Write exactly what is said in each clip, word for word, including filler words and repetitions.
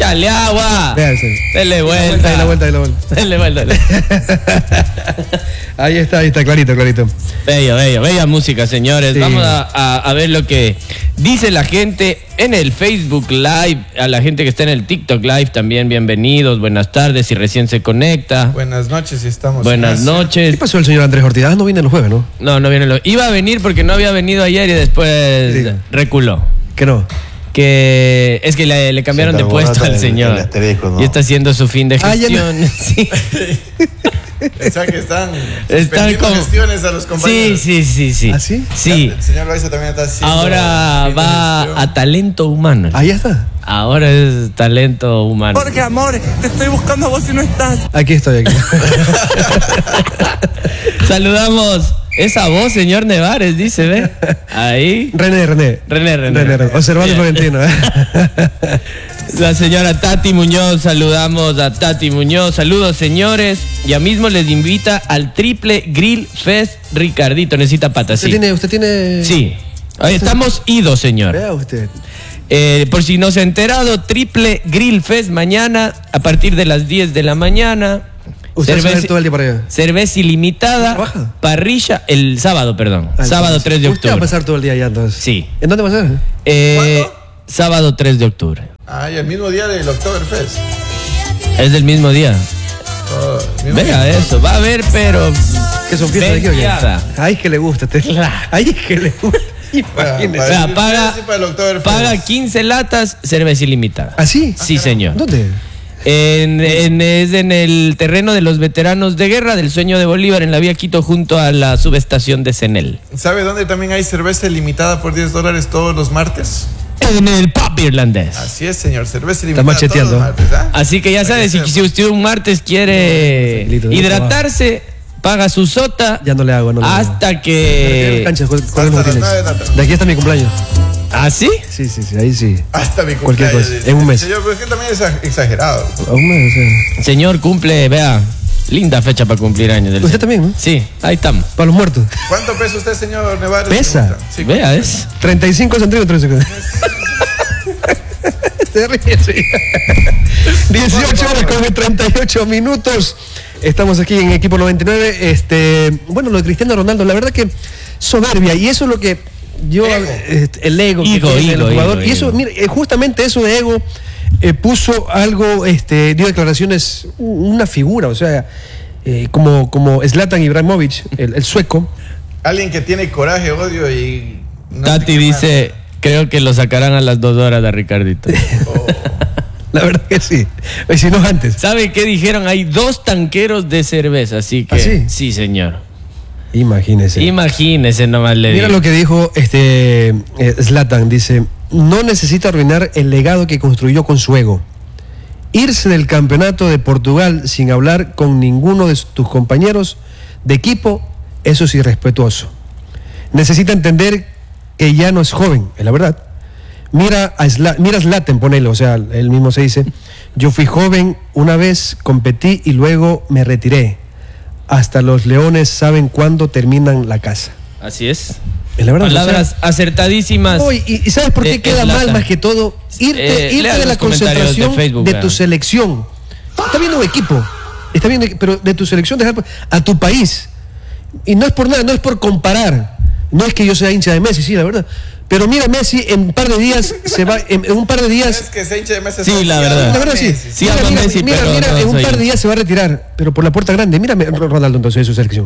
Échale agua. Véanse. Dele vuelta. Dale la vuelta, dale la vuelta. Dele vuelta. Dele. Ahí está, ahí está, clarito, clarito. Bello, bello, bella música, señores. Sí. Vamos a, a, a ver lo que dice la gente en el Facebook Live, a la gente que está en el TikTok Live también, bienvenidos, buenas tardes, si recién se conecta. Buenas noches, si estamos. Buenas noches. ¿Qué pasó el señor Andrés Ortiz? Ah, no viene los jueves, ¿no? No, no viene. Lo... Iba a venir porque no había venido ayer y después Sí. reculó. ¿Qué no? Que es que le, le cambiaron de puesto al señor. asterisco, ¿no? Y está haciendo su fin de Ah, ya gestión. no. Sí. O sea que están Están suspendiendo con- gestiones a los Sí, compañeros. sí, sí, sí. ¿Ah, sí? Sí. El señor Loaiza también está haciendo. Ahora fin de va gestión. a talento humano. Ahí está. Ahora es talento humano. Porque amor, te estoy buscando a vos y no estás. Aquí estoy, aquí. Saludamos esa voz, señor Nevares, dice, ¿ve? Ahí. René, René. René, René. René, René. Observando Bien. Florentino, ¿eh? La señora Tati Muñoz, saludamos a Tati Muñoz. Saludos, señores. Ya mismo les invita al Triple Grill Fest Ricardito. Necesita patas, ¿Usted sí. tiene, usted tiene... Sí. Ahí estamos idos, señor. Vea usted. Eh, por si no se ha enterado, Triple Grill Fest mañana a partir de las diez de la mañana. Usted se va a ir Cerveza- todo el día para allá. Cerveza ilimitada. ¿Trabaja? Parrilla, el sábado, perdón. Ah, sábado entonces, tres de Usted va a octubre. pasar todo el día allá, entonces. Sí. ¿En dónde va a ser? Eh, sábado tres de octubre. Ah, y el mismo día del Oktoberfest. Es del mismo día. Oh, mismo Venga, día. eso. Va a haber, pero. ¿Qué son fiestas de aquí o qué? Venteada. Ay, que le gusta. Te... Ay, que le gusta. Para- Imagínese. O sea, para- paga, sí, para el Oktoberfest. paga quince latas, cerveza ilimitada. ¿Ah, sí? Sí, señor. ¿Dónde? En, en- es en el terreno de los veteranos de guerra del Sueño de Bolívar, en la vía Quito, junto a la subestación de Cenel. ¿Sabe dónde también hay cerveza ilimitada por diez dólares todos los martes? En el pub irlandés. Así es, señor. Cerveza Está ilimitada macheteando. todos los martes, ¿ah? Así que ya sabes, si, si usted un martes quiere Tranquilito, no hidratarse, paga su sota Ya no le hago, no le hago. hasta que... Cancha, ¿cuál- cuál hasta es lo que las nueve de la tienes? tarde. De aquí hasta mi cumpleaños. ¿Ah, sí? Sí, sí, sí, ahí sí. Hasta mi Cualquier cumpleaños. cosa, dice. en un mes. Señor, pero es que también es exagerado. A un mes, o sea. Señor, cumple, vea, linda fecha para cumplir años. del Usted señor. también, ¿no? Sí, ahí estamos. Para los muertos. ¿Cuánto pesa usted, señor Nevares? ¿Pesa? Sí, Vea, es... treinta y cinco centímetros. Se ríe, sí. dieciocho horas con treinta y ocho minutos. Estamos aquí en Equipo noventa y nueve. Este, bueno, lo de Cristiano Ronaldo, la verdad que soberbia. Y eso es lo que yo... Ego. este, el ego. que Ego, tiene el ego, jugador. ego, y eso, ego. mire, eh, justamente eso de ego eh, puso algo, este, dio declaraciones, una figura, o sea, eh, como, como Zlatan Ibrahimovic, el, el sueco. Alguien que tiene coraje, odio y... no sé Tati qué más. dice, creo que lo sacarán a las dos horas de Ricardito. Oh. La verdad que sí. Y si no antes. ¿Sabe qué dijeron? Hay dos tanqueros de cerveza, así que... ¿Ah, sí? Sí, señor. Imagínese. Imagínese nomás le Mira digo. lo que dijo este eh, Zlatan, dice, no necesita arruinar el legado que construyó con su ego. Irse del campeonato de Portugal sin hablar con ninguno de tus compañeros de equipo, eso es irrespetuoso. Necesita entender que ya no es joven, es la verdad. Mira a Zla- mira a Zlatan, ponele, o sea, él mismo se dice, yo fui joven, una vez competí y luego me retiré. Hasta los leones saben cuándo terminan la casa. Así es. Es la verdad. Palabras o sea, acertadísimas. no, y, y ¿sabes por qué de queda Zlatan. mal más que todo? Irte, Eh, irte lea de la los comentarios concentración de de, Facebook, tu vean. selección. Está viendo un equipo, está viendo, pero de tu selección dejar a tu país. Y no es por nada, no es por comparar. No es que yo sea hincha de Messi, sí, la verdad. Pero mira, Messi en un par de días se va, en, en un par de Es días, que se hincha de Messi. Sí, la verdad. la verdad sí. Sí, mira, ama a mira, Messi, mira, pero mira, no en un soy par de hincha. días se va a retirar, pero por la puerta grande. Mírame, Ronaldo, entonces de su selección.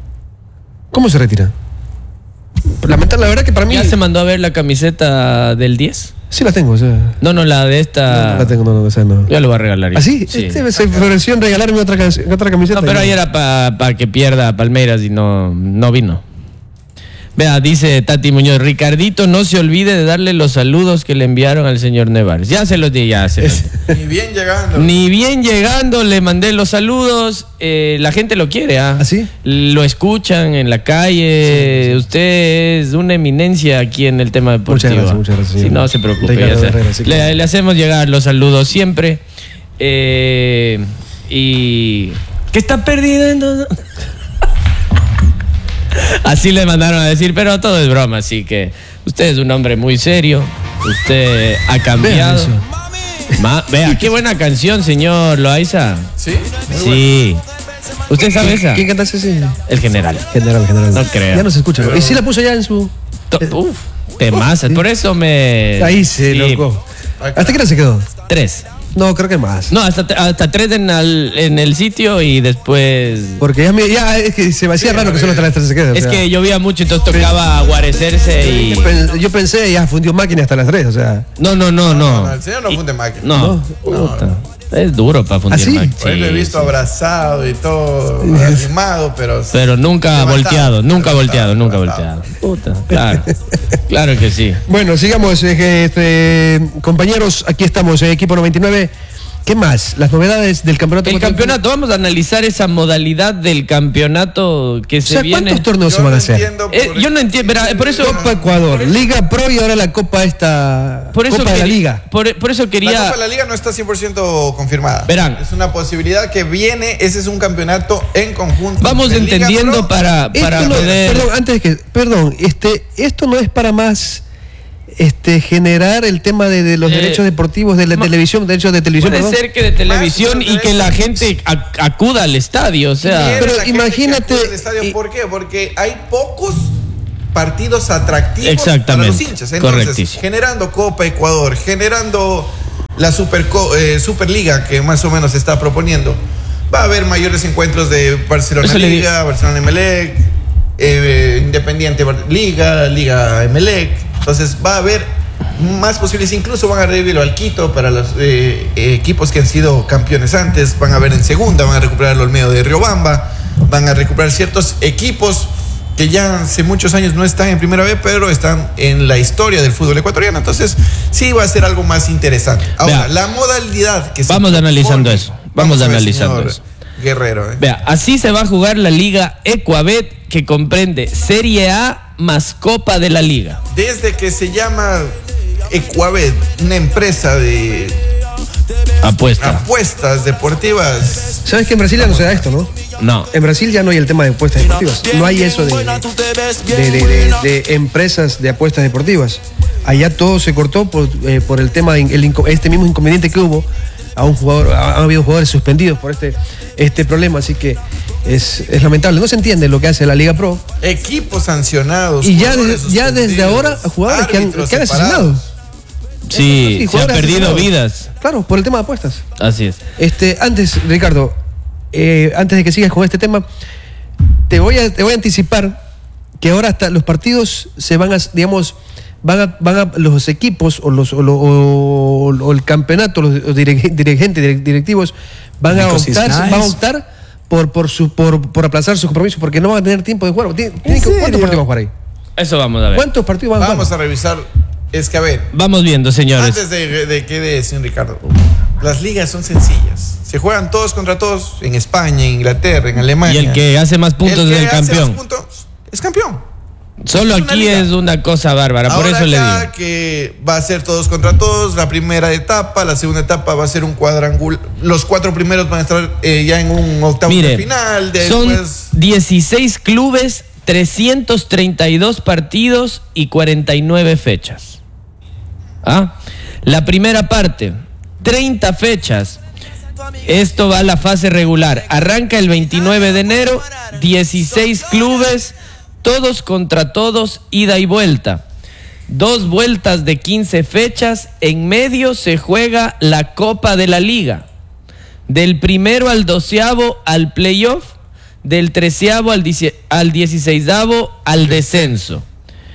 ¿Cómo se retira? Lamentable, la verdad que para mí ¿Ya se mandó a ver la camiseta del diez? sí la tengo, o sea, No, no, la de no, esta... no la tengo, no, no, o sea, no. Yo lo voy a regalar. ya. ¿Ah, sí? Sí. Este se ofreció en regalarme otra, can- otra camiseta. No, pero Y- ahí era para que pierda Palmeiras y no, no vino. Vea, dice Tati Muñoz, Ricardito, no se olvide de darle los saludos que le enviaron al señor Nevares. Ya se los di, ya se los di. Ni bien llegando. Ni bien llegando le mandé los saludos. Eh, la gente lo quiere, ¿ah? ¿Ah, sí? Lo escuchan en la calle. Usted es una eminencia aquí en el tema deportivo. Muchas gracias, muchas gracias, Sí, señor. no se preocupe. Ricardo ya sea. Herrera, sí, le, claro. le hacemos llegar los saludos siempre. Eh, y... ¿Qué está perdiendo? Así le mandaron a decir, pero todo es broma, así que usted es un hombre muy serio, usted ha Vean cambiado. eso. Ma, vea, qué buena canción, señor Loaiza. ¿Sí? Muy Sí. ¿Usted sabe esa? ¿Quién canta ese? Sí. El general. General, general. No creo. Ya no se escucha. Pero- Y sí la puso ya en su... To- Uf, temaza. Por eso me. Ahí se sí, loco. ¿Hasta qué hora se quedó? Tres. No, creo que más. No, hasta, hasta tres en, al- en el sitio y después. Porque ya, me- ya es que se me hacía Sí, raro que solo hasta las tres se quede. o Es sea. que llovía mucho, entonces tocaba guarecerse y. Yo pen- Yo pensé, ya fundió máquina hasta las tres, o sea. No, no, no, No, no. no, el señor no funde máquina. No, puta. Es duro para fundir ¿Ah, sí? máquina. Por ahí lo he Sí, visto sí. abrazado y todo, animado, pero. Pero nunca levantado, volteado, nunca levantado, volteado, nunca levantado. volteado. Puta, claro. Claro que sí. Bueno, sigamos, eh, que, este, compañeros, aquí estamos, eh, equipo noventa y nueve. ¿Qué más? Las novedades del campeonato. El campeonato, vamos a analizar esa modalidad del campeonato que O se sea, viene. ¿cuántos torneos Yo se van no a hacer? entiendo Eh, por- yo no entiendo, verá, por eso. Copa Ecuador, Liga Pro y ahora la Copa esta. Por eso Copa de la quería- Liga. Por, por eso La quería. Copa de la Liga no está cien por ciento confirmada. Verán. Es una posibilidad que viene, ese es un campeonato en conjunto. Vamos de Liga entendiendo Pro. para, Esto para no- poder. Perdón, antes de que. Perdón, este, esto no es para más. Este, generar el tema de, de los Eh, derechos deportivos de la ma- televisión, derechos de televisión. Puede perdón. ser que de televisión Más y que la gente ac- acuda al estadio, o sea. Viene Pero la gente que imagínate- acude al estadio. y- ¿Por qué? Porque hay pocos partidos atractivos Exactamente, para los hinchas. Entonces, correctísimo. generando Copa Ecuador, generando la Super eh, Superliga que más o menos se está proponiendo, va a haber mayores encuentros de Barcelona Eso le digo. Liga, Barcelona Emelec, eh, Independiente Bar- Liga, Liga Emelec. Entonces va a haber más posibles, incluso van a revivirlo al Quito para los eh, eh, equipos que han sido campeones antes, van a ver en segunda, van a recuperar el Olmedo de Riobamba, van a recuperar ciertos equipos que ya hace muchos años no están en primera vez, pero están en la historia del fútbol ecuatoriano. Entonces sí va a ser algo más interesante. Ahora, Vea. la modalidad que se Vamos analizando propone- eso, vamos a ver, analizando señor eso. Guerrero, ¿eh? Vea, así se va a jugar la Liga Ecuabet, que comprende Serie A más Copa de la Liga. Desde que se llama Ecuabet, una empresa de Apuesta. apuestas deportivas. ¿Sabes que en Brasil ya no se da esto, no? No. En Brasil ya no hay el tema de apuestas deportivas. No hay eso de, de, de- de- de empresas de apuestas deportivas. Allá todo se cortó por, eh, por el tema, de- el inco- este mismo inconveniente que hubo. A un jugador, ha, ha habido jugadores suspendidos por este, este problema, así que es, es lamentable. No se entiende lo que hace la Liga Pro. Equipos sancionados. Y ya, jugadores desde- ya desde suspendidos, ahora, jugadores que han, árbitros que han separados. asesinado. Sí, Sí, se han jugadores perdido asesinados. vidas. Claro, por el tema de apuestas. Así es. Este, antes, Ricardo, eh, antes de que sigas con este tema, te voy a, te voy a anticipar que ahora hasta los partidos se van a, digamos, van a, van a los equipos o los o, lo- o- o el campeonato, los dirige- dirigentes, direc- directivos van a Because it's optar, nice. van a optar por, por, su, por, por aplazar sus compromisos porque no van a tener tiempo de jugar. Tienen- tienen que- ¿Cuántos serio? partidos van a jugar ahí? Eso vamos a ver. ¿Cuántos partidos van a Vamos jugar? a revisar. Es que a ver, Vamos viendo, señores. antes de, de que de señor Ricardo, las ligas son sencillas. Se juegan todos contra todos en España, en Inglaterra, en Alemania. Y el que hace más puntos El que es el hace campeón. más puntos es campeón. Solo es una aquí liga. es una cosa bárbara, por Ahora eso le acá digo. que va a ser todos contra todos, la primera etapa, la segunda etapa va a ser un cuadrangular. Los cuatro primeros van a estar eh, ya en un octavo Mire, de final. son Después, dieciséis clubes, trescientos treinta y dos partidos y cuarenta y nueve fechas. ¿Ah? La primera parte, treinta fechas. Esto va a la fase regular. Arranca el veintinueve de enero, dieciséis clubes, todos contra todos, ida y vuelta. Dos vueltas de quince fechas. En medio se juega la Copa de la Liga. Del primero al doceavo al playoff. Del treceavo al, dieci- al dieciseisavo al descenso.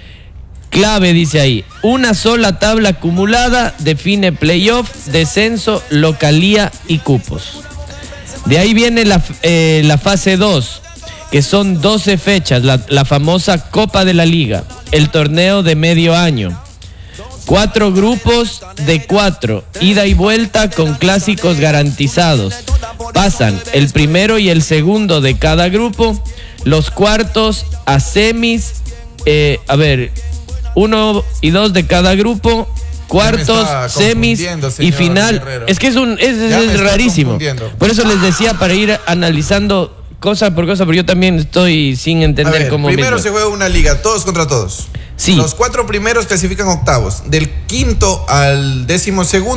Clave dice ahí, una sola tabla acumulada define playoff, descenso, localía y cupos. De ahí viene la, eh, la fase dos, que son doce fechas, la, la famosa Copa de la Liga, el torneo de medio año. Cuatro grupos de cuatro, ida y vuelta con clásicos garantizados. Pasan el primero y el segundo de cada grupo, los cuartos a semis, eh, a ver, uno y dos de cada grupo, cuartos, está semis confundiendo, y señor final. Guerrero. Es que es un es, es- Ya me es está rarísimo. confundiendo. Por eso les decía para ir analizando cosa por cosa, pero yo también estoy sin a entender ver, cómo primero mismo. se juega una liga, todos contra todos. Sí. Los cuatro primeros clasifican octavos. Del quinto al décimo segundo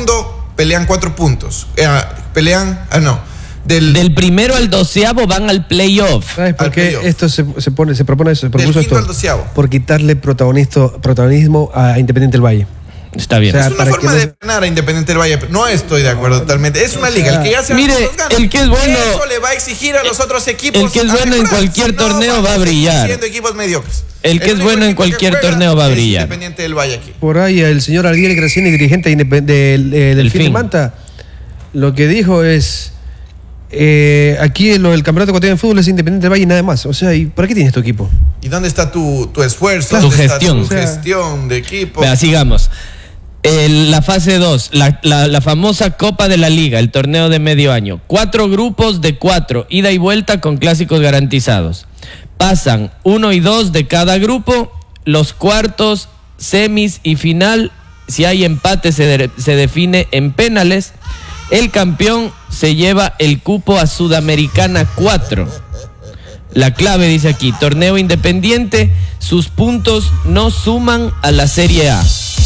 pelean cuatro puntos. Eh, pelean, ah, no. Del, Del primero al doceavo van al playoff. ¿Sabes por Al qué playoff. esto se, se pone, se propone eso? Se propuso quinto esto al doceavo. por quitarle protagonismo, protagonismo a Independiente del Valle. Está bien. O sea, es una para forma que no de se- ganar a Independiente del Valle, pero no estoy de acuerdo totalmente. Es una liga, el que ya se Mire, gana, el que es bueno- eso le va a exigir a los otros equipos. el que es a bueno en mejorar, cualquier si no, torneo vamos va a seguir brillar. siendo equipos mediocres. El que es único bueno en equipo que cualquier juega torneo va a es brillar. Independiente del Valle aquí. Por ahí el señor Alguiel Graciani, dirigente de Independ- del, eh, del Del fin de fin. Manta, lo que dijo es, eh, aquí lo del Campeonato Ecuatoriano de Fútbol es Independiente del Valle y nada más. O sea, ¿y para qué tienes tu equipo? ¿Y dónde está tu, tu esfuerzo? Tu ¿Dónde está gestión. tu O sea, gestión de equipo? Vea, sigamos. El- la fase dos, la, la- la famosa Copa de la Liga, el torneo de medio año. Cuatro grupos de cuatro, ida y vuelta con clásicos garantizados. Pasan uno y dos de cada grupo, los cuartos, semis y final. Si hay empate se, de- se define en penales. El campeón se lleva el cupo a Sudamericana cuatro. La clave dice aquí, torneo independiente, sus puntos no suman a la Serie A.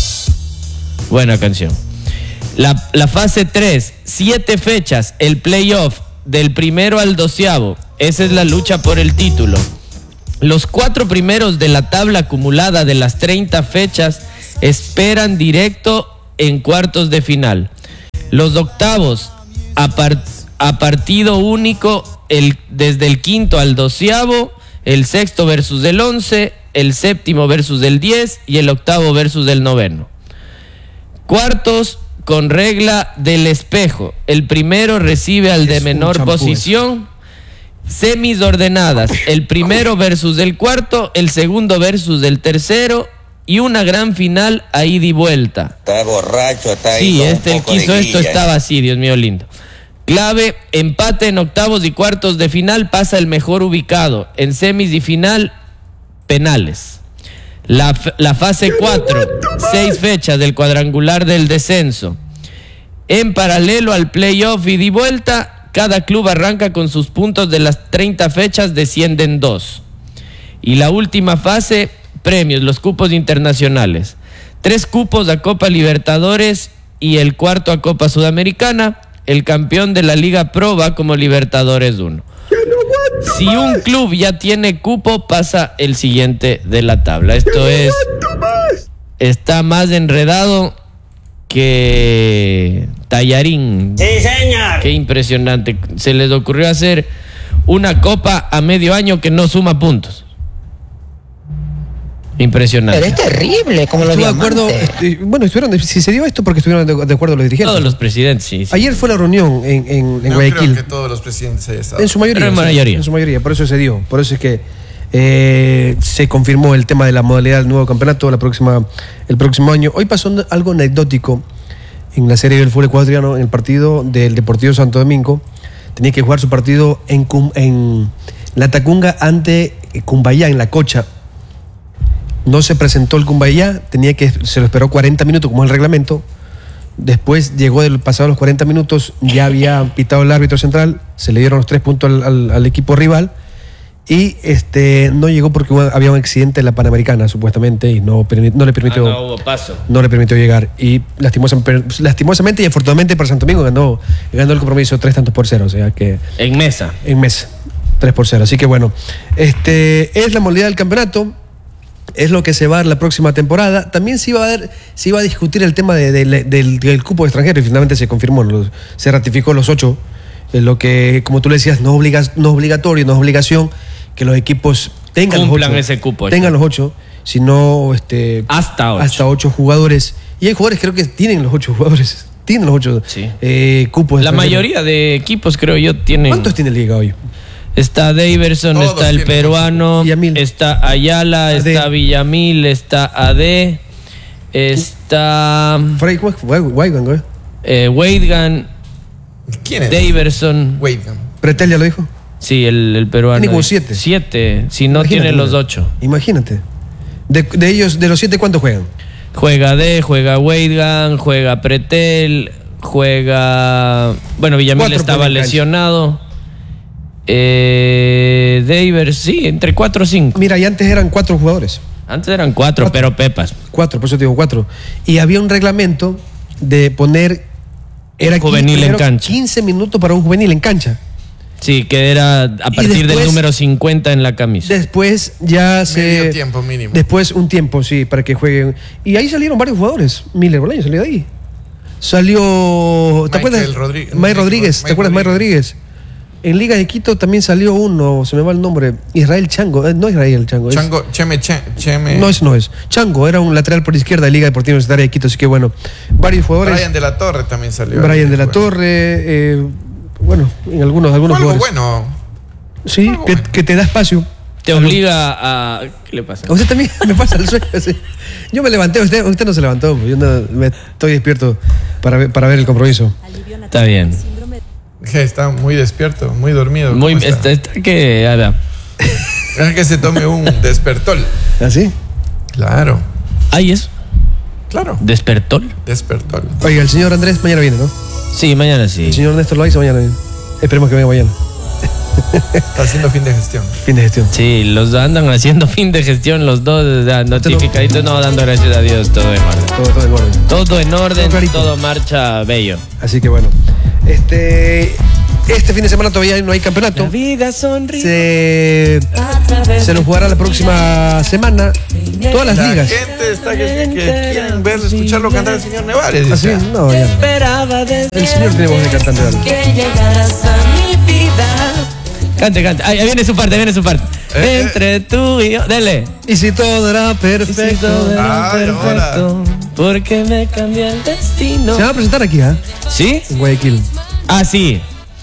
Buena canción. La, la fase tres, siete fechas, el playoff del primero al doceavo. Esa es la lucha por el título. Los cuatro primeros de la tabla acumulada de las treinta fechas esperan directo en cuartos de final. Los octavos a, par- a partido único el, desde el quinto al doceavo, el sexto versus el once, el séptimo versus el diez y el octavo versus el noveno. Cuartos con regla del espejo. El primero recibe al de Es un menor champú posición. Semis ordenadas. El primero versus el cuarto, el segundo versus el tercero y una gran final a ida y vuelta. Está borracho, está ahí. Sí, con un este el poco que de hizo esto guilla. estaba así, Dios mío lindo. Clave, empate en octavos y cuartos de final, pasa el mejor ubicado. En semis y final, penales. La, f- la fase cuatro, seis fechas del cuadrangular del descenso. En paralelo al playoff ida y vuelta, cada club arranca con sus puntos de las treinta fechas, descienden dos. Y la última fase, premios, los cupos internacionales. Tres cupos a Copa Libertadores y el cuarto a Copa Sudamericana. El campeón de la Liga Pro va como Libertadores uno. Si un club ya tiene cupo, pasa el siguiente de la tabla. Esto es... Está más enredado que tallarín. Sí, señor. Qué impresionante. Se les ocurrió hacer una copa a medio año que no suma puntos. Impresionante. Pero es terrible, como los Estuvo de acuerdo, diamantes. este, bueno, estuvieron, de- si se dio esto porque estuvieron de, de acuerdo los dirigentes. Todos los presidentes, sí. sí. Ayer fue la reunión en, en, en No Guayaquil. creo que todos los presidentes hayan estado. En su mayoría. Pero en sí, mayoría. en su mayoría, por eso se dio. Por eso es que eh, se confirmó el tema de la modalidad del nuevo campeonato la próxima, el próximo año. Hoy pasó algo anecdótico en la Serie del fútbol ecuatoriano, en el partido del Deportivo Santo Domingo. Tenía que jugar su partido en, Cum- en La Tacunga ante Cumbayá, en La Cocha. No se presentó el Cumbayá, tenía que, se lo esperó cuarenta minutos como es el reglamento. Después llegó del pasado los cuarenta minutos, ya había pitado el árbitro central, se le dieron los tres puntos al, al- al equipo rival y este no llegó porque hubo- había un accidente en la Panamericana supuestamente y no, permi- no le permitió Ah, no hubo paso. no le permitió llegar. Y lastimosamente, lastimosamente y afortunadamente para Santo Domingo ganó, ganó el compromiso tres tantos por cero, o sea que En mesa. en mes, tres por cero. Así que bueno, este es la modalidad del campeonato, es lo que se va a dar la próxima temporada. También se iba a, dar, se iba a discutir el tema de- de- del, del cupo extranjero y finalmente se confirmó, los- se ratificó los ocho, eh, lo que, como tú le decías, no, obliga, no es obligatorio, no es obligación que los equipos tengan Cumplan los ocho. ese cupo, Tengan ya. los ocho, sino este, Hasta ocho. hasta ocho jugadores. Y hay jugadores creo que tienen los ocho jugadores, tienen los ocho Sí. eh, cupos. La extranjeros. mayoría de equipos, creo yo, tienen. ¿Cuántos tiene Liga hoy? Está Daverson, Todos está el tienen peruano, Villamil. está Ayala, A D. está Villamil, está A D, está Frey, ¿cómo es? Weigand, güey. eh, Weidgan, ¿Quién es? Daverson. Wade. Pretel ya lo dijo. Sí, el, el peruano. Tiene como siete. Siete, si no Imagínate, tiene los mira. ocho. Imagínate. De, de ellos, de los siete, ¿cuántos juegan? Juega D, juega Weidgan, juega Pretel, juega... Bueno, Villamil Cuatro estaba ponen cancha. lesionado. Eh, Davers, sí, entre cuatro o cinco. Mira, y antes eran cuatro jugadores. Antes eran cuatro, Cuatro. pero pepas. Cuatro, por eso te digo cuatro. Y había un reglamento de poner Era juvenil en cancha. quince minutos para un juvenil en cancha. Sí, que era a partir después, del número cincuenta en la camisa. Después ya se... Medio tiempo mínimo. Después un tiempo, sí, para que jueguen. Y ahí salieron varios jugadores. Miller Bolaño salió de ahí. Salió... ¿Te Michael acuerdas? Rodríguez. May Rodríguez. ¿Te Mike acuerdas de May Rodríguez? En Liga de Quito también salió uno, se me va el nombre. Israel Chango. Eh, no Israel Chango. es- Chango, Cheme, Che- Cheme. No, ese no es. Chango era un lateral por izquierda de Liga Deportiva Universitaria de Quito. Así que bueno, varios jugadores. Brian de la Torre también salió. Brian de la Bueno. Torre. eh, bueno, en algunos, algunos Algo jugadores. bueno. Sí, algo que, bueno. que te da espacio. Te obliga a... ¿Qué le pasa? A usted también me pasa el sueño. Sí. Yo me levanté, usted, usted no se levantó. Yo no, me estoy despierto para ver, para ver el compromiso. Está bien. Está muy despierto, muy dormido. Muy, ¿Cómo está? está, está que... a ver. Es que se tome un despertol. ¿Así? Claro, ¿Hay eso? claro. ¿Despertó? Despertol. Oiga, el señor Andrés mañana viene, ¿no? Sí, mañana sí. El señor Néstor Loaiza mañana viene. Esperemos que venga mañana. Está haciendo fin de gestión. Fin de gestión. Sí, los andan haciendo fin de gestión los dos, ya, notificaditos, no, dando gracias a Dios, todo en orden. Todo, todo en orden. Todo en orden, Todo clarito. todo marcha bello. Así que bueno. Este, este fin de semana todavía no hay campeonato. vida sonríe. Se, se nos jugará la próxima semana todas las La ligas. gente está que, que quieren ver, escucharlo cantar el señor Nevares. Así, dice. no, ya no. Esperaba desde El señor tiene voz de cantante de algo. que llegaras a mi vida. Cante, cante. Ahí ahí viene su parte, viene su parte. Eh, Entre tú y yo. Dele. Y si todo era perfecto. Si todo era Ay, perfecto, porque me cambió el destino. Se va a presentar aquí, ¿ah? ¿Sí? En Guayaquil. Ah, sí.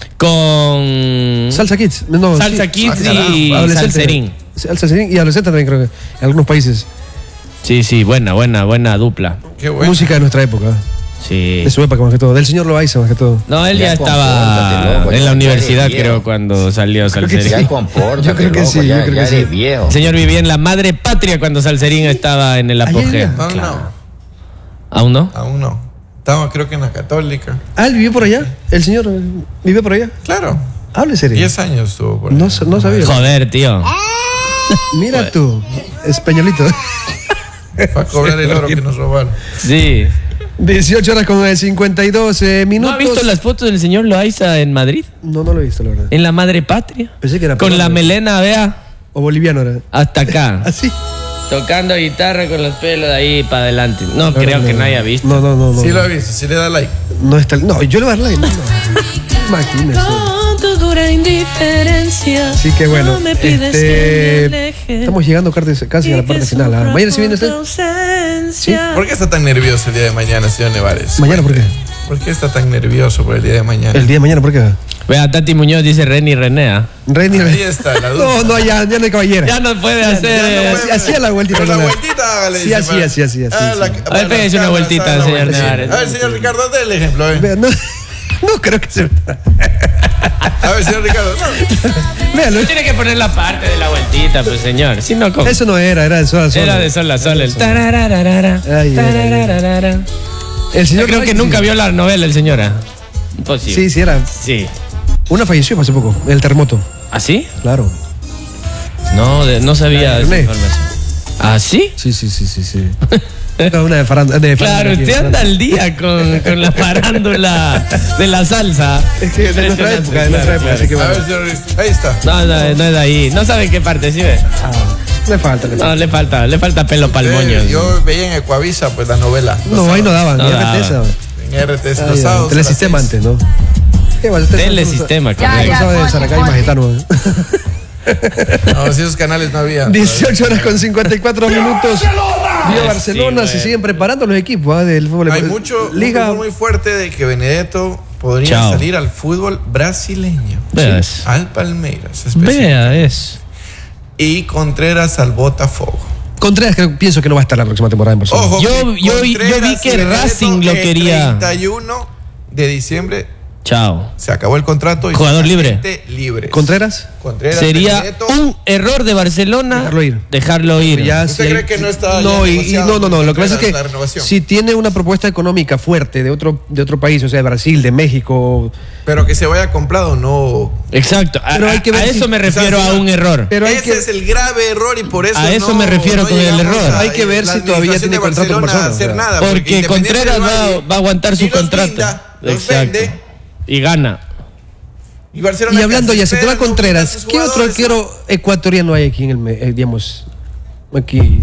Con Salsa Kids. No, Salsa sí. Kids Ah, caramba. y Adolescente. Salserín. Sí, al Salserín y adolescente también creo que en algunos países. Sí, sí, buena, buena, buena dupla. Qué bueno. Música de nuestra época. Sí. De su época más que todo. Del señor Loaiza más que todo. No, él ya, Ya estaba compórtate, loco, en ya la universidad, eres viejo. creo, cuando salió que Salserín. Ya compórtate, Yo creo que loco, sí, ya, yo creo ya que eres sí. viejo. El señor vivía en la madre patria cuando Salserín estaba en el Ahí apogeo. vivía. No, Claro. no, ¿Aún no? aún no. Estaba creo que en la Católica. Ah, él vivió por allá. El señor eh, vive por allá. Claro. Hable serio. Diez años estuvo por ahí. No, sa- no sabía. Joder, tío. Mira tú, españolito. Fue a cobrar el oro que nos robaron. Sí. dieciocho horas con eh, cincuenta y dos eh, ¿No minutos. ha visto las fotos del señor Loaiza en Madrid? No, no lo he visto, la verdad. En la madre patria. Pensé que era Con la peruano. melena, vea, O boliviano era. hasta acá. Así. Tocando guitarra con los pelos de ahí para adelante. No, No, creo no, que no. no haya visto. No, no, no. no Sí no. lo ha visto, sí le da like. No está. No, yo le voy a dar like. No, no. Imagínese. Con tu dura indiferencia. Así que bueno. No me pides este, que me aleje. estamos llegando casi, casi a la parte final. ¿ah? Mañana sí viene usted. ¿Sí? ¿Por qué está tan nervioso el día de mañana, señor Nevares? Mañana, ¿por qué? ¿Por qué está tan nervioso por el día de mañana? El día de mañana, ¿por qué? Vea, Tati Muñoz dice Reni Renea. Reni. Ahí está la duda. No, no, ya, ya no hay caballera. Ya no puede hacer. Ya no eh, puede- Así- hacía la vueltita, Con la ¿verdad? vueltita, hágale. Sí, dice, así, para- así, así, así, Ah, sí. la- A ver, para pégase las una cámaras, vueltita, ah, la señor vueltita. Nevares. A ver, señor Ricardo, dé el ejemplo. eh. Vea, no, no creo que se. A ver, señor Ricardo. No. Véalo. Tiene que poner la parte de la vueltita, pues señor. Si no, ¿cómo? Eso no era, era de sol a sol. Era de sol a sol. El tarararara, Ay, ay, ay. tarararara. El Yo señor creo que Loaiza, nunca sí. vio la novela, el señor. ¿ah? Imposible. Sí, sí, era. Sí. Una falleció hace poco, el terremoto. ¿Así? Claro. No, de- no sabía esa René. información. ¿Ah, sí? Sí, sí, sí, sí, sí. No, una de farándula. De Claro, farándula aquí, usted de anda farándula. al día con, con la farándula de la salsa. Es que de nuestra Impresionante, época, de nuestra época, claro, así que A bueno. ver, señor Ricardo. Ahí está. No, no, no es de ahí. No sabe en qué parte, ¿sí ve? Ah, le falta, le No, falta. le falta, le falta pelo pa'l moño. Eh, yo veía en Ecuavisa, pues, la novela. Los No, ahí no sábados. daban, No ni daba. R T esa. En R T S, Ah, los ya, sábados. a las Telesistema seis. antes, ¿no? ¿Qué va? Usted- Telesistema, usted- correcto. usted sabe de Saracay Majetano. No, si esos canales no había. dieciocho horas con cincuenta y cuatro minutos. Vía Barcelona, Sí, se bueno. siguen preparando los equipos ¿ah? del fútbol. Hay mucho, Liga. un rumor muy fuerte de que Benedetto podría Chao. salir al fútbol brasileño. Vea eso. Al Palmeiras, específicamente. Vea eso. Y Contreras al Botafogo. Contreras creo- pienso que no va a estar la próxima temporada en Barcelona. Ojo, Yo- que yo vi- yo vi Contreras que y Benedetto Racing lo el quería. treinta y uno de diciembre Chao. Se acabó el contrato. Y Jugador libre. libre. ¿Contreras? Contreras, Sería Benedetto. un error de Barcelona Dejarlo ir. Dejarlo ir. Ya, ¿Usted si cree hay- que no está no, ya y, y negociado no, no, no. Lo que pasa es Contreras la que renovación? si tiene una propuesta económica fuerte de otro, de otro país, o sea, de Brasil, de México, Pero que se vaya comprado, no. Exacto. A, Pero hay que a ver eso si- me refiero o sea, a un error. pero hay Ese que, es el grave error y por eso. A eso no- me refiero no con el llegamos error. a- Hay que ver la si todavía administración tiene de contrato con Barcelona a Barcelona, hacer o sea. nada. Porque Independiente Contreras del va, Valle va a aguantar su y los contrato. blinda, los Exacto. vende, Y gana. y Barcelona y hablando que ya, se te espera, va no Contreras, blinda a sus ¿qué otro jugadores, arquero ecuatoriano hay aquí en el, me- eh, digamos, aquí?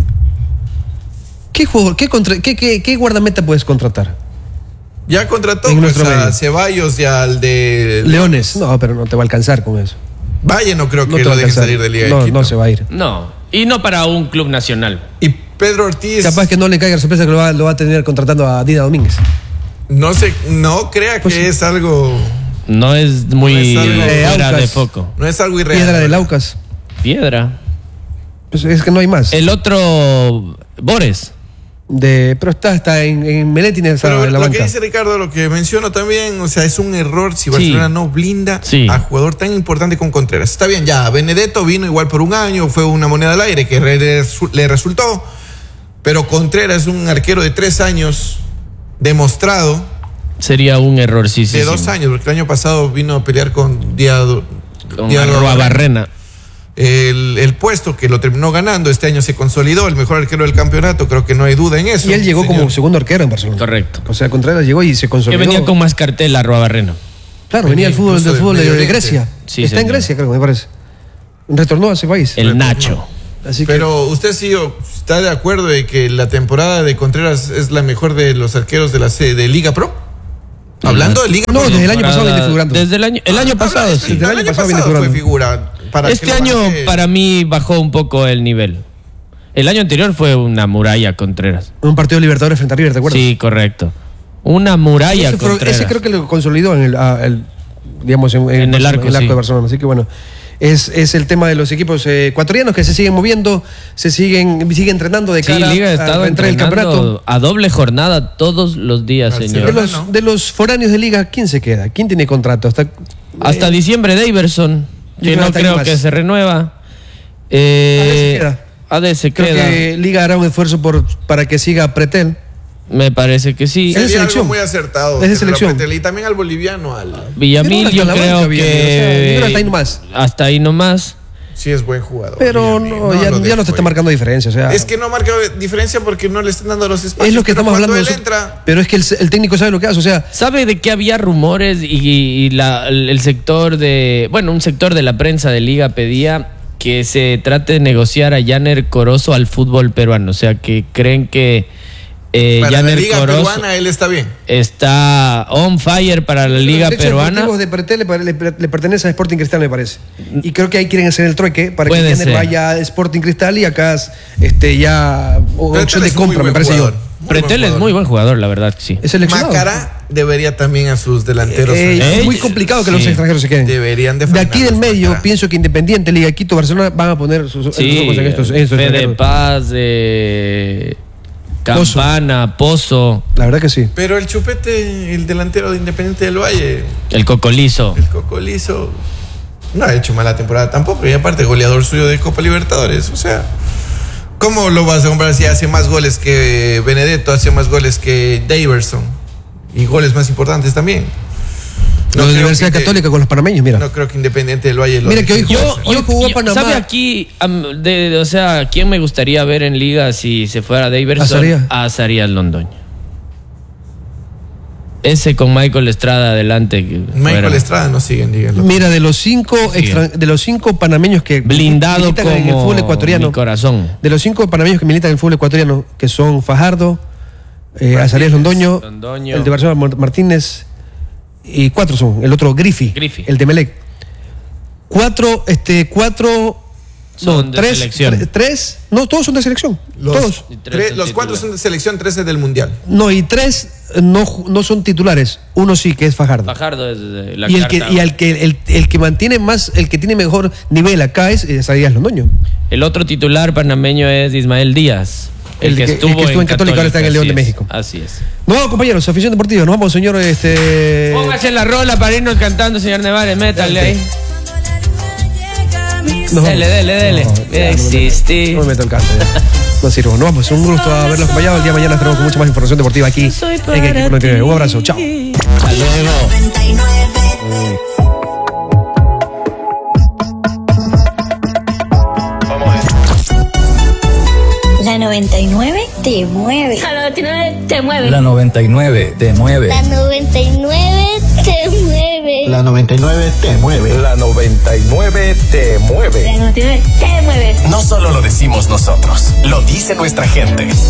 ¿Qué, jugador, qué, contra- qué, qué, qué guardameta puedes contratar? Ya contrató En pues, nuestro a medio. Ceballos y al de Leones. No, pero no te va a alcanzar con eso. Valle, no creo No que te va lo a deje alcanzar. salir de Liga de No, Quito. no se va a ir. No. Y no para un club nacional. Y Pedro Ortiz, Capaz que no le caiga la sorpresa que lo va, lo va a tener contratando a Dina Domínguez. no sé, no crea Pues que sí. es algo, No es muy No es algo- fuera Aucas. de foco. no es algo irreal. Piedra del Aucas. Piedra. Pues es que no hay más. El otro, Bores. De, pero está, está en, en Melé tiene esa- Pero en la lo banca. que dice Ricardo, lo que menciono también, o sea, es un error si Barcelona no blinda Sí. a jugador tan importante con Contreras. Está bien, ya, Benedetto vino igual por un año, fue una moneda al aire que re- resu- le resultó, pero Contreras es un arquero de tres años demostrado, Sería un error, sí, sí. de dos años, porque el año pasado vino a pelear con Diado, Con Diado Arroa Barrena. Barrena. El, el puesto que lo terminó ganando, este año se consolidó, el mejor arquero del campeonato, creo que no hay duda en eso. Y él llegó señor. como segundo arquero en Barcelona. Correcto. O sea, Contreras llegó y se Que consolidó. venía con más cartel Arroa Barrena. Claro, venía venía el fútbol, incluso del del fútbol de, Medio de Oriente. Grecia. Sí, Está en señor. Grecia, creo, me parece. Retornó a ese país. El Nacho. Así que, Pero usted sí está de acuerdo de que la temporada de Contreras es la mejor de los arqueros de la C- de Liga Pro. Hablando de Liga No, Pro. desde el año pasado Temporada- viene figurando. Desde el año, el año Habla- pasado, este- sí. Desde el año pasado viene fue figurando. figura. Para que Este lo año maneje. para mí bajó un poco el nivel. El año anterior fue una muralla Contreras. un partido de Libertadores frente a River, ¿te acuerdas? Sí, correcto. Una muralla ese, fue- Contreras. ese creo que lo consolidó en el, a- el- digamos, en, En el Barcelona, arco, en el arco sí. de Barcelona. Así que bueno, es, es el tema de los equipos eh, ecuatorianos que se siguen moviendo, se siguen, siguen entrenando de Sí, cara Liga ha a, estado a entrar el campeonato. entrenando a doble jornada todos los días, Barcelona. De señor. no. los, de los foráneos de Liga, ¿quién se queda? ¿Quién tiene contrato? Hasta, Hasta eh, diciembre Daverson, Yo que creo no hasta ahí creo más. que se renueva. Eh, A D se queda. A D se creo queda. que Liga hará un esfuerzo por, para que siga Pretel. Me parece que sí. Es de Sería selección. algo muy acertado. Es de que lo selección. apretele. Y también al boliviano, al, Villamil, Pero yo hasta la creo banca viene, o sea, que. yo creo hasta ahí nomás. Hasta ahí nomás. sí es buen jugador. Pero Villamil, no, ya, lo ya dejo no te está ahí. marcando diferencia. O sea, Es que no marca diferencia porque no le están dando los espacios. es lo que pero estamos cuando hablando. él nosotros. entra, Pero es que el, el técnico sabe lo que hace. O sea, ¿Sabe de qué había rumores y, y la- el sector de. Bueno, un sector de la prensa de Liga pedía que se trate de negociar a Janer Corozo al fútbol peruano? O sea, que creen que eh, para la Janer liga Corozo peruana él está bien. está on fire para la Liga los derechos peruana. deportivos de Pretel le, pare- le- le pertenece a Sporting Cristal, me parece. Y creo que ahí quieren hacer el trueque para Puede que Jenner ser. vaya a Sporting Cristal y acá este, ya Pretel opción de es un muy compra, me buen parece jugador, yo. muy Pretel buen es jugador. muy buen jugador, la verdad que sí. Es seleccionado. Macará debería también a sus delanteros. Eh, Eh, es muy complicado que los sí. extranjeros se queden. Deberían de De aquí del frenarlos, medio, Macará. pienso que Independiente, Liga de Quito, Barcelona van a poner sus, sus Sí, ojos en estos, en estos Fede extranjeros. Paz, eh, Pozo. Campana, Pozo, La verdad que sí. Pero el Chupete, el delantero de Independiente del Valle, el Cocolizo. el Cocolizo, no ha hecho mala temporada tampoco. Y aparte, goleador suyo de Copa Libertadores. O sea, ¿cómo lo vas a comprar si hace más goles que Benedetto, hace más goles que Daverson? Y goles más importantes también. La creo Universidad que- Católica con los panameños, mira. No creo que Independiente del Valle lo Mira que hoy deje. jugó- hoy jugó Panamá. ¿Sabe aquí, am, de, de- o sea, quién me gustaría ver en Liga si se fuera Daverson? Azarías. A Azarías Londoño. Ese con Michael Estrada adelante. que Michael fuera. Estrada no sigue en Liga. Mira, de los cinco Sí. extran- de los cinco panameños que Blindado militan como en el fútbol ecuatoriano, mi corazón. de los cinco panameños que militan en el fútbol ecuatoriano, que son Fajardo, eh, Azarías Londoño, Londoño. el de Barcelona Mart- Martínez, y cuatro son, el otro Griffy, Griffy. el de Melec. Cuatro, este, cuatro, Son no, de tres, selección. tre- tres, no, todos son de selección, Los, todos. Y tres tres- son los cuatro titulares. son de selección, trece del Mundial. No, y tres eh, no, ju- no son titulares, uno sí, que es Fajardo. Fajardo es de la Y el que, carta. y al que el, el que mantiene más, el que tiene mejor nivel acá es eh, Azarías Londoño. El otro titular panameño es Ismael Díaz. El, que, que, estuvo, el que estuvo en Católica, ahora está en el León así de es, México. Así es. Nos vamos, compañeros, afición deportiva. Nos vamos, señor. Este... Póngase la rola para irnos cantando, señor Nevares. Métale ahí. Nos Dele, vamos. dele, dele. No, ya, Existí. No me meto el canto. Ya. No sirvo. Nos vamos. Un gusto haberlos acompañado. El día de mañana estaremos con mucha más información deportiva aquí en Equipo noventa y nueve. Un abrazo. Chao. Hasta luego. La noventa y nueve te mueve. La noventa y nueve te mueve. La noventa y nueve te mueve. La noventa y nueve te mueve. La noventa y nueve te mueve. La noventa y nueve te mueve. La noventa y nueve te mueve. No solo lo decimos nosotros, lo dice nuestra gente.